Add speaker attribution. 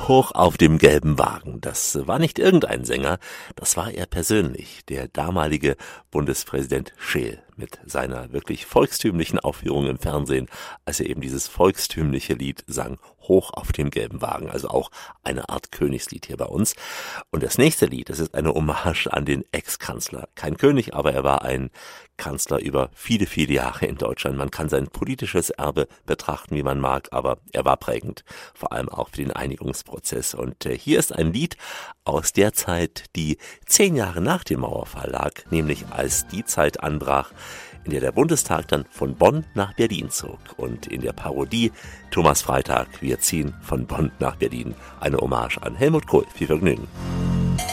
Speaker 1: Hoch auf dem gelben Wagen. Das war nicht irgendein Sänger, das war er persönlich, der damalige Bundespräsident Scheel mit seiner wirklich volkstümlichen Aufführung im Fernsehen, als er eben dieses volkstümliche Lied sang, Hoch auf dem gelben Wagen, also auch eine Art Königslied hier bei uns. Und das nächste Lied, das ist eine Hommage an den Ex-Kanzler. Kein König, aber er war ein Kanzler über viele, viele Jahre in Deutschland. Man kann sein politisches Erbe betrachten, wie man mag, aber er war prägend, vor allem auch für den Einigungsprozess. Und hier ist ein Lied aus der Zeit, die 10 Jahre nach dem Mauerfall lag, nämlich als die Zeit anbrach, in der der Bundestag dann von Bonn nach Berlin zog. Und in der Parodie Thomas Freitag, wir ziehen von Bonn nach Berlin, eine Hommage an Helmut Kohl. Viel Vergnügen.